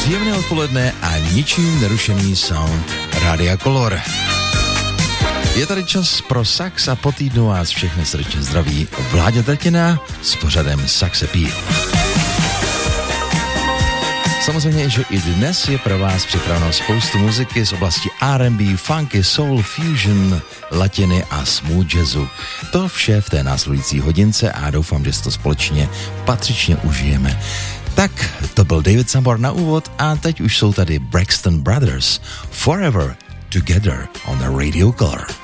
Příjemné odpoledne a ničím nerušený sound Rádia Color. Je tady čas pro sax a po týdnu vás všechny srdečně zdraví Vláďa Drtina s pořadem Sax Appeal. Samozřejmě, že i dnes je pro vás připraveno spoustu muziky z oblasti R&B, funky, soul, fusion, latiny a smooth jazzu. To vše v té následující hodince a doufám, že si to společně patřičně užijeme. Tak, to byl David Sambor na úvod a teď už jsou tady Braxton Brothers, Forever Together on the Radio Color.